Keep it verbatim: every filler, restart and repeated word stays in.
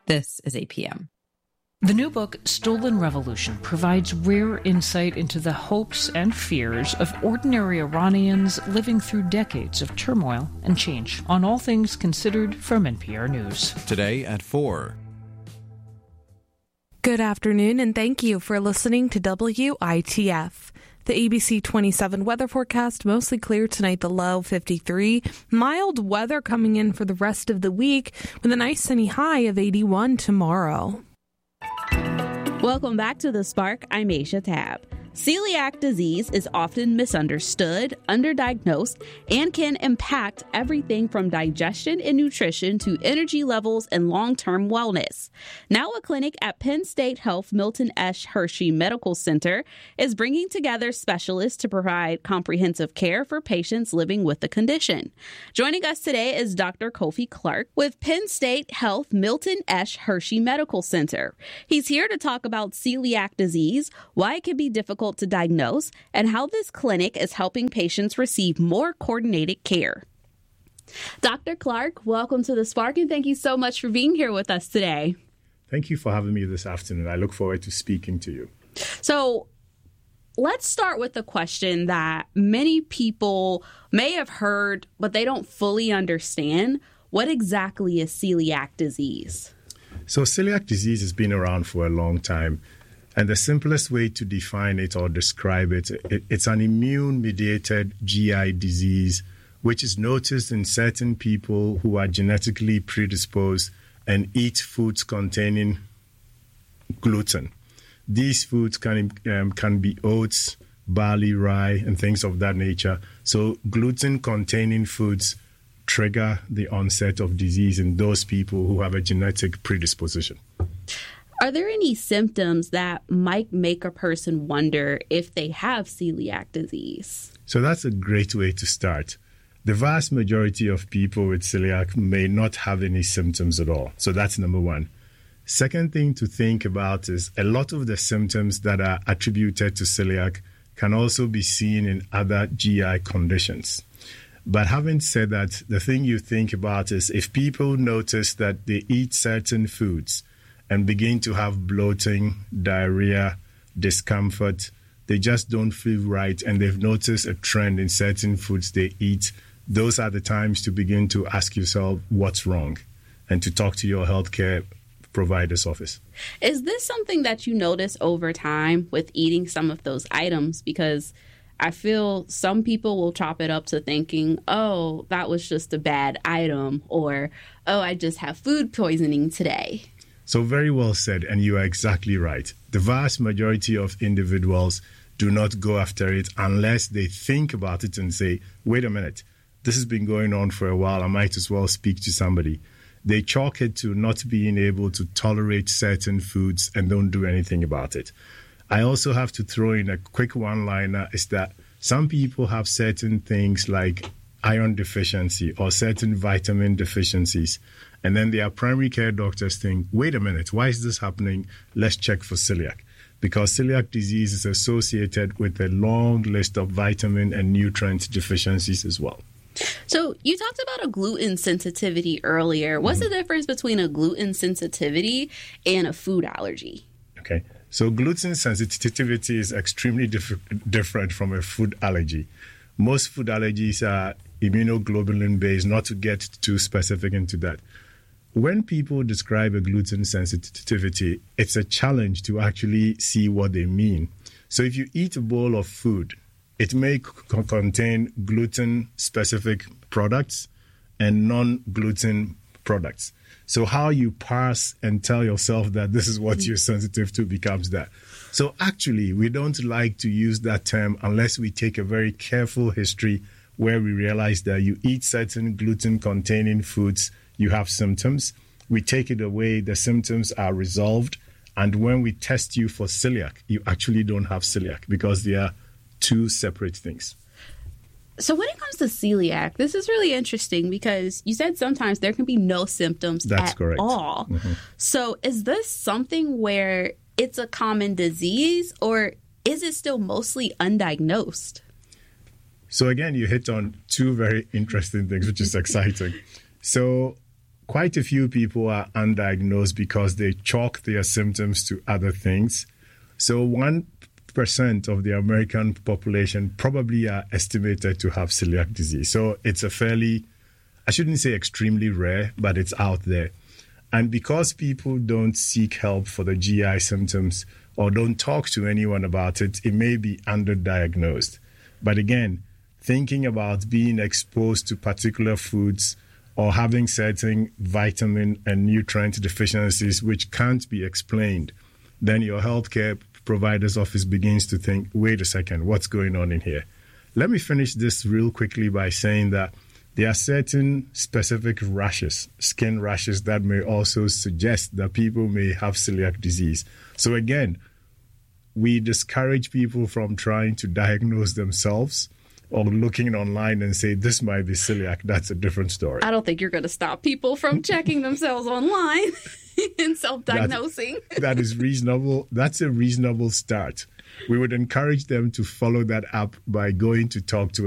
This is A P M. The new book, Stolen Revolution, provides rare insight into the hopes and fears of ordinary Iranians living through decades of turmoil and change. On All Things Considered from N P R News. Today at four. Good afternoon, and thank you for listening to W I T F. The A B C twenty-seven weather forecast, mostly clear tonight, the low fifty-three. Mild weather coming in for the rest of the week with a nice sunny high of eighty-one tomorrow. Welcome back to The Spark. I'm Aisha Tab. Celiac disease is often misunderstood, underdiagnosed, and can impact everything from digestion and nutrition to energy levels and long-term wellness. Now a clinic at Penn State Health Milton Esch Hershey Medical Center is bringing together specialists to provide comprehensive care for patients living with the condition. Joining us today is Doctor Kofi Clark with Penn State Health Milton Esch Hershey Medical Center. He's here to talk about celiac disease, why it can be difficult to diagnose, and how this clinic is helping patients receive more coordinated care. Doctor Clark, welcome to The Spark, and thank you so much for being here with us today. Thank you for having me this afternoon. I look forward to speaking to you. So let's start with the question that many people may have heard, but they don't fully understand. What exactly is celiac disease? So celiac disease has been around for a long time. And the simplest way to define it or describe it, it, it's an immune-mediated G I disease, which is noticed in certain people who are genetically predisposed and eat foods containing gluten. These foods can, um, can be oats, barley, rye, and things of that nature. So gluten-containing foods trigger the onset of disease in those people who have a genetic predisposition. Are there any symptoms that might make a person wonder if they have celiac disease? So that's a great way to start. The vast majority of people with celiac may not have any symptoms at all. So that's number one. Second thing to think about is a lot of the symptoms that are attributed to celiac can also be seen in other G I conditions. But having said that, the thing you think about is if people notice that they eat certain foods and begin to have bloating, diarrhea, discomfort, they just don't feel right, and they've noticed a trend in certain foods they eat, those are the times to begin to ask yourself what's wrong and to talk to your healthcare provider's office. Is this something that you notice over time with eating some of those items? Because I feel some people will chop it up to thinking, oh, that was just a bad item, or, oh, I just have food poisoning today. So very well said, and you are exactly right. The vast majority of individuals do not go after it unless they think about it and say, wait a minute, this has been going on for a while, I might as well speak to somebody. They chalk it to not being able to tolerate certain foods and don't do anything about it. I also have to throw in a quick one-liner, is that some people have certain things like iron deficiency or certain vitamin deficiencies. And then their primary care doctors think, wait a minute, why is this happening? Let's check for celiac. Because celiac disease is associated with a long list of vitamin and nutrient deficiencies as well. So you talked about a gluten sensitivity earlier. What's mm-hmm. the difference between a gluten sensitivity and a food allergy? Okay. So gluten sensitivity is extremely diff- different from a food allergy. Most food allergies are immunoglobulin-based, not to get too specific into that. When people describe a gluten sensitivity, it's a challenge to actually see what they mean. So if you eat a bowl of food, it may c- contain gluten-specific products and non-gluten products. So how you parse and tell yourself that this is what you're sensitive to becomes that. So actually, we don't like to use that term unless we take a very careful history where we realize that you eat certain gluten-containing foods, you have symptoms. We take it away, the symptoms are resolved. And when we test you for celiac, you actually don't have celiac because they are two separate things. So when it comes to celiac, this is really interesting because you said sometimes there can be no symptoms That's at correct. all. Mm-hmm. So is this something where it's a common disease, or is it still mostly undiagnosed? So again, you hit on two very interesting things, which is exciting. So quite a few people are undiagnosed because they chalk their symptoms to other things. So one percent of the American population probably are estimated to have celiac disease. So it's a fairly, I shouldn't say extremely rare, but it's out there. And because people don't seek help for the G I symptoms or don't talk to anyone about it, it may be underdiagnosed. But again, thinking about being exposed to particular foods or having certain vitamin and nutrient deficiencies which can't be explained, then your healthcare provider's office begins to think, wait a second, what's going on in here? Let me finish this real quickly by saying that there are certain specific rashes, skin rashes, that may also suggest that people may have celiac disease. So again, we discourage people from trying to diagnose themselves or looking online and say, this might be celiac. That's a different story. I don't think you're going to stop people from checking themselves online and self-diagnosing. That, that is reasonable. That's a reasonable start. We would encourage them to follow that up by going to talk to